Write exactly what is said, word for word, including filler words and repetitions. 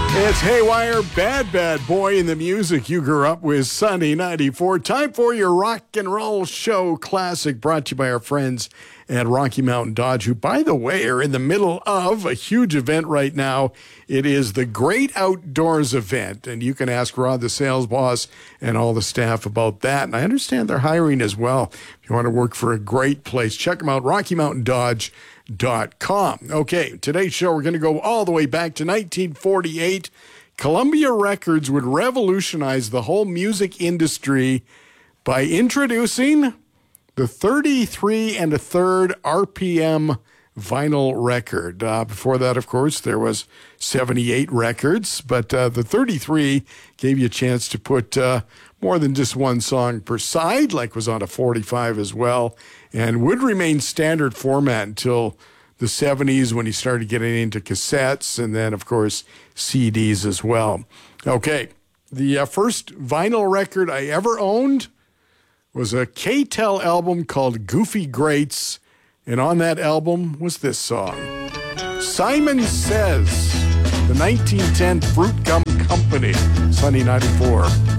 It's Haywire, Bad Bad Boy in the music you grew up with, Sunny ninety-four. Time for your rock and roll show classic, brought to you by our friends at Rocky Mountain Dodge, who, by the way, are in the middle of a huge event right now. It is the Great Outdoors event, and you can ask Rod, the sales boss, and all the staff about that. And I understand they're hiring as well. If you want to work for a great place, check them out, Rocky Mountain Dodge. Dot com. Okay, today's show, we're going to go all the way back to nineteen forty-eight. Columbia Records would revolutionize the whole music industry by introducing the thirty-three and a third R P M vinyl record. Uh, before that, of course, there was seventy-eight records, but uh, the thirty-three gave you a chance to put uh, more than just one song per side, like was on a forty-five as well, and would remain standard format until the seventies when he started getting into cassettes and then, of course, C Ds as well. Okay, the uh, first vinyl record I ever owned was a K-Tel album called Goofy Greats, and on that album was this song. Simon Says, the nineteen ten Fruit Gum Company, Sunny ninety-four.